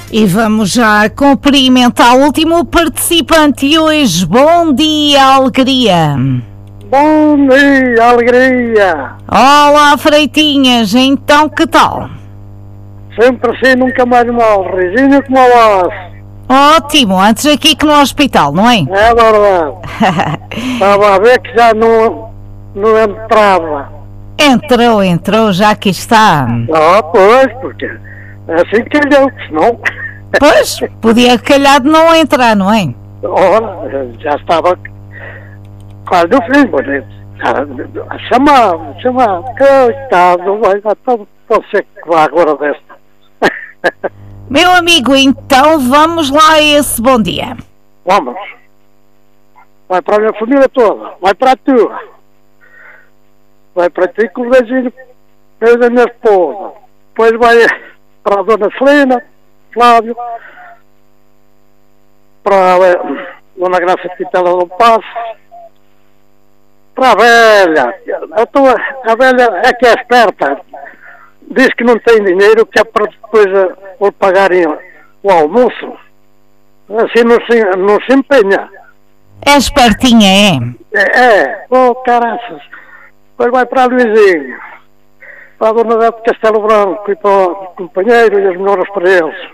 E vamos já cumprimentar o último participante de hoje. Bom dia, Alegria. Bom dia, Alegria. Olá, Freitinhas. Então, que tal? Sempre assim, nunca mais mal. Reizinho como a voz. Ótimo. Antes aqui que no hospital, não é? É verdade. Estava a ver que já não entrava. Entrou, já aqui está. Pois, porque é assim que calhou, senão... Pois, podia calhar de não entrar, não é? Ora, já estava quase no fim, mas chamava, coitado, vai, pode ser que vá agora desta. Meu amigo, então vamos lá a esse bom dia. Vamos. Vai para a minha família toda, vai para a tua. Vai para ti com o beijinho da minha esposa. Depois vai para a dona Celina, Flávio, para a dona Graça Pitela do Passo, para a velha. A velha é que é esperta. Diz que não tem dinheiro, que é para depois lhe pagarem o almoço. Assim não se empenha. É espertinha, é? Caraças. Depois vai para a Luizinha, para a dona Dete Castelo Branco e para o companheiro e as melhoras para eles.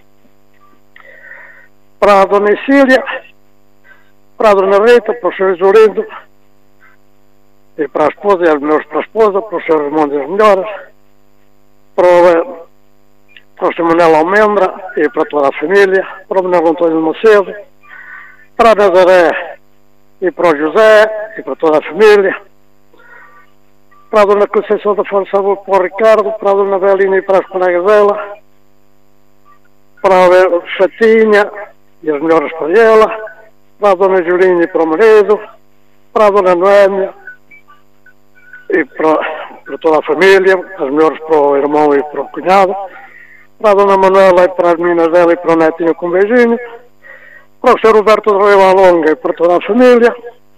Para a dona Isília, para a dona Rita, para o Sr. Isolindo, e para a esposa e as melhores para a esposa, para o Sr. Raimundo e as melhoras, para o Sr. Manuel Almendra e para toda a família, para o Manuel Antônio Macedo, para a Nazaré e para o José e para toda a família, para a dona Conceição da Fonte Sabor, para o Ricardo, para a dona Belina e para as colegas dela, para a Chatinha e as melhoras para ela, para a dona Julinha e para o marido, para a dona Noémia e para toda a família, as melhores para o irmão e para o cunhado, para a dona Manuela e para as meninas dela e para o netinho com um beijinho, para o Sr. Roberto de Rio Alonga e para toda a família,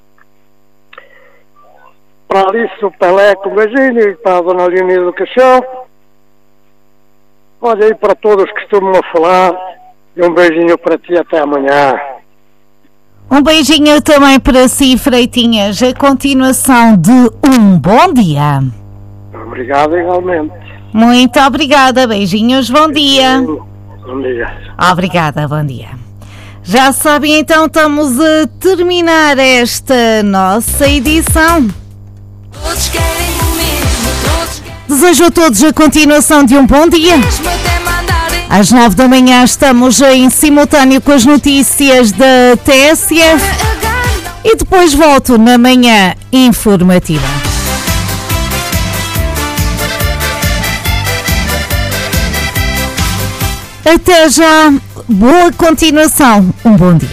para a Alice o Pelé com um beijinho e para a dona Leonida do Caixão. Olha aí para todos que costumam a falar e um beijinho para ti até amanhã. Um beijinho também para si, Freitinhas. A continuação de um bom dia. Obrigado igualmente. Muito obrigada. Beijinhos, bom dia. Bom dia. Obrigada, bom dia. Já sabem, então estamos a terminar esta nossa edição. Todos querem o mesmo, Desejo a todos a continuação de um bom dia. Às 9 da manhã estamos em simultâneo com as notícias da TSF e depois volto na manhã informativa. Até já, boa continuação, um bom dia.